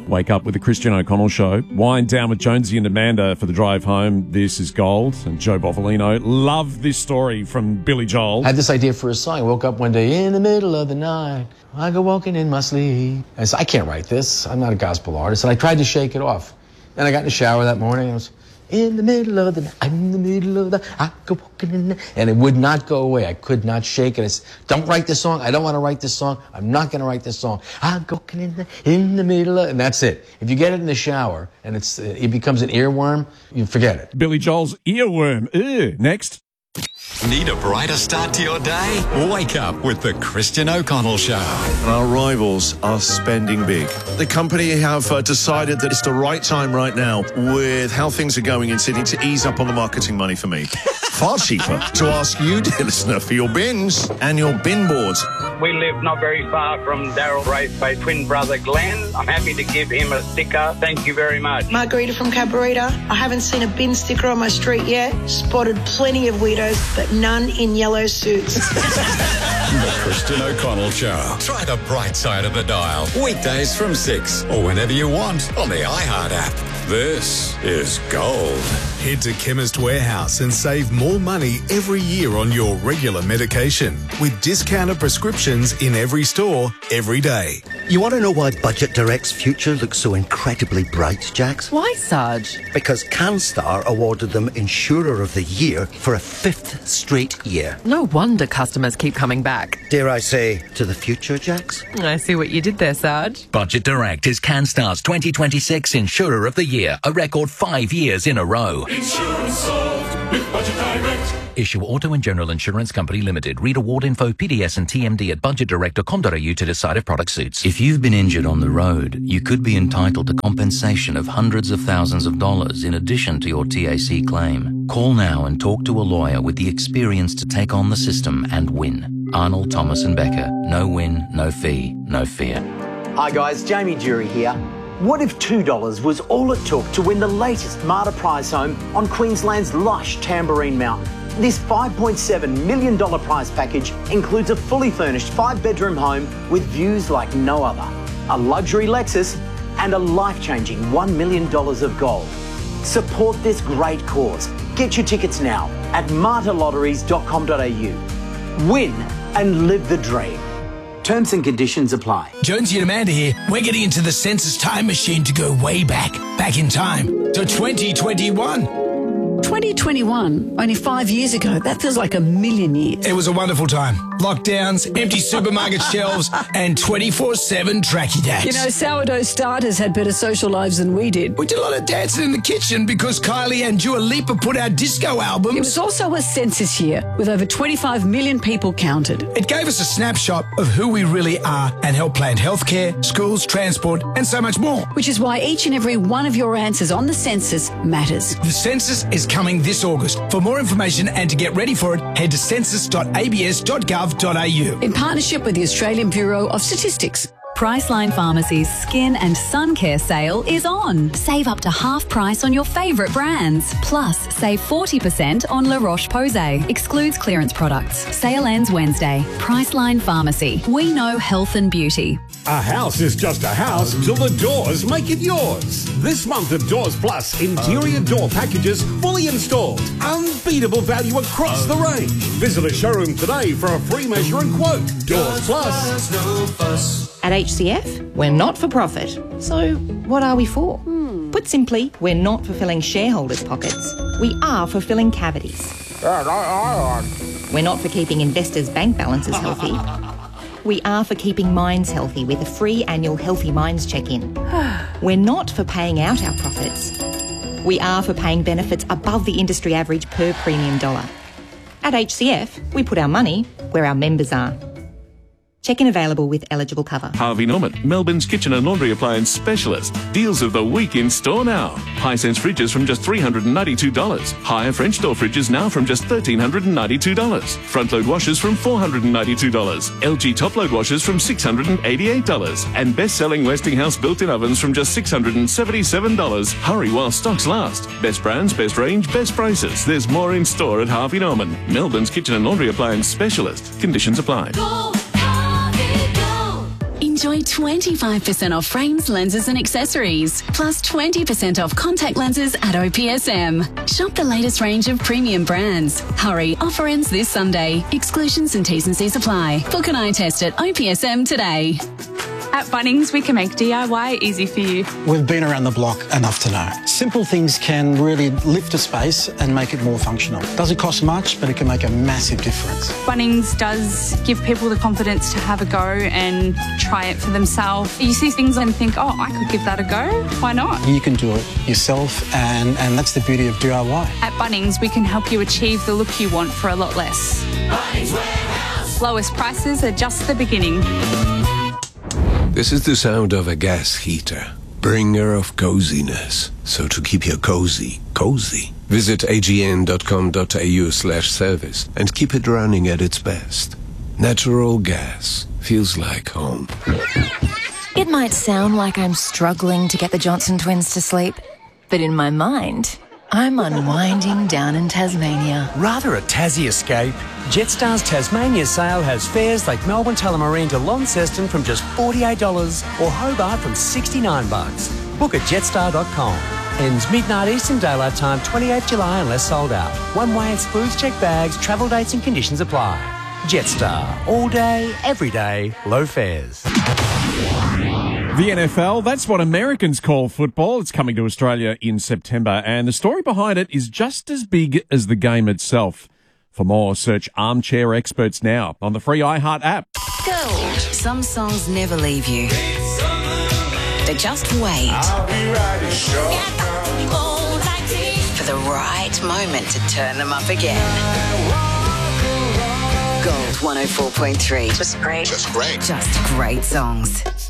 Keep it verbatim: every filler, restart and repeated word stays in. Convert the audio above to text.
Wake up with the Christian O'Connell Show. Wind down with Jonesy and Amanda for the drive home. This is gold. And Joe Bovolino. Love this story from Billy Joel. I had this idea for a song. I woke up one day in the middle of the night. I go walking in my sleep. I said, I can't write this. I'm not a gospel artist. And I tried to shake it off. Then I got in the shower that morning. I was in the middle of the night. I'm in the middle of the I go walking in the... And it would not go away. I could not shake it. I said, don't write this song. I don't want to write this song. I'm not going to write this song. I go walking in the, in the middle of... And that's it. If you get it in the shower and it's it becomes an earworm, you forget it. Billy Joel's earworm. Ew. Next. Need a brighter start to your day? Wake up with the Christian O'Connell Show. Our rivals are spending big. The company have uh, decided that it's the right time right now, with how things are going in Sydney, to ease up on the marketing money for me. Far cheaper to ask you, dear listener, for your bins and your bin boards. We live not very far from Daryl raised by twin brother Glenn. I'm happy to give him a sticker. Thank you very much. Margarita from Cabarita. I haven't seen a bin sticker on my street yet. Spotted plenty of weirdos, but none in yellow suits. The Christian O'Connell Show. Try the bright side of the dial. Weekdays from six or whenever you want on the iHeart app. This is gold. Head to Chemist Warehouse and save more money every year on your regular medication with discounted prescriptions in every store every day. You want to know why Budget Direct's future looks so incredibly bright, Jax? Why, Sarge? Because CanStar awarded them Insurer of the Year for a fifth straight year. No wonder customers keep coming back. Dare I say, to the future, Jax? I see what you did there, Sarge. Budget Direct is CanStar's twenty twenty-six Insurer of the Year, a record five years in a row. Insurance solved with Budget Direct. Issue Auto and General Insurance Company Limited. Read award info, P D S and T M D at budget direct dot com dot a u to decide if product suits. If you've been injured on the road, you could be entitled to compensation of hundreds of thousands of dollars in addition to your T A C claim. Call now and talk to a lawyer with the experience to take on the system and win. Arnold, Thomas and Becker. No win, no fee, no fear. Hi guys, Jamie Jury here. What if two dollars was all it took to win the latest Marta prize home on Queensland's lush Tamborine Mountain? This five point seven million dollars prize package includes a fully furnished five-bedroom home with views like no other, a luxury Lexus and a life-changing one million dollars of gold. Support this great cause. Get your tickets now at marta lotteries dot com dot a u. Win and live the dream. Terms and conditions apply. Jonesy and Amanda here. We're getting into the census time machine to go way back, back in time, to twenty twenty-one. twenty twenty-one, only five years ago. That feels like a million years. It was a wonderful time. Lockdowns, empty supermarket shelves, and twenty-four seven tracky dacks. You know, sourdough starters had better social lives than we did. We did a lot of dancing in the kitchen because Kylie and Dua Lipa put out disco albums. It was also a census year with over twenty-five million people counted. It gave us a snapshot of who we really are and helped plan healthcare, schools, transport, and so much more. Which is why each and every one of your answers on the census matters. The census is coming this August. For more information and to get ready for it, head to census dot a b s dot gov dot a u. In partnership with the Australian Bureau of Statistics. Priceline Pharmacy's Skin and Sun Care sale is on. Save up to half price on your favourite brands. Plus, save forty percent on La Roche-Posay. Excludes clearance products. Sale ends Wednesday. Priceline Pharmacy. We know health and beauty. A house is just a house till the doors make it yours. This month of Doors Plus interior door packages fully installed. Unbeatable value across the range. Visit a showroom today for a free measure and quote. Doors Plus. At H C F, we're not for profit. So what are we for? Hmm. Put simply, we're not for filling shareholders' pockets. We are for filling cavities. We're not for keeping investors' bank balances healthy. We are for keeping minds healthy with a free annual Healthy Minds check-in. We're not for paying out our profits. We are for paying benefits above the industry average per premium dollar. At H C F, we put our money where our members are. Check-in available with eligible cover. Harvey Norman, Melbourne's kitchen and laundry appliance specialist. Deals of the week in store now. Hisense fridges from just three hundred ninety-two dollars. Higher French door fridges now from just one thousand three hundred ninety-two dollars. Front load washers from four hundred ninety-two dollars. L G top load washers from six hundred eighty-eight dollars. And best-selling Westinghouse built-in ovens from just six hundred seventy-seven dollars. Hurry while stocks last. Best brands, best range, best prices. There's more in store at Harvey Norman, Melbourne's kitchen and laundry appliance specialist. Conditions apply. In Enjoy twenty-five percent off frames, lenses and accessories, plus twenty percent off contact lenses at O P S M. Shop the latest range of premium brands. Hurry, offer ends this Sunday. Exclusions and T's and C's apply. Book an eye test at O P S M today. At Bunnings, we can make D I Y easy for you. We've been around the block enough to know. Simple things can really lift a space and make it more functional. Doesn't cost much, but it can make a massive difference. Bunnings does give people the confidence to have a go and try it for themselves. You see things and think, oh, I could give that a go. Why not? You can do it yourself, and, and that's the beauty of D I Y. At Bunnings, we can help you achieve the look you want for a lot less. Bunnings Warehouse. Lowest prices are just the beginning. This is the sound of a gas heater, bringer of coziness. So to keep your cozy, cozy, visit agn.com.au slash service and keep it running at its best. Natural gas feels like home. It might sound like I'm struggling to get the Johnson twins to sleep, but in my mind, I'm unwinding down in Tasmania. Rather a Tassie escape? Jetstar's Tasmania sale has fares like Melbourne Tullamarine to Launceston from just forty-eight dollars or Hobart from sixty-nine bucks. Book at jetstar dot com. Ends midnight Eastern Daylight Time, twenty-eighth July unless sold out. One way excludes check bags, travel dates and conditions apply. Jetstar. All day, every day, low fares. The N F L, that's what Americans call football. It's coming to Australia in September, and the story behind it is just as big as the game itself. For more, search Armchair Experts now on the free iHeart app. Gold. Some songs never leave you. They just wait for the right moment to turn them up again. Gold one oh four point three. Just great. Just great. Just great songs.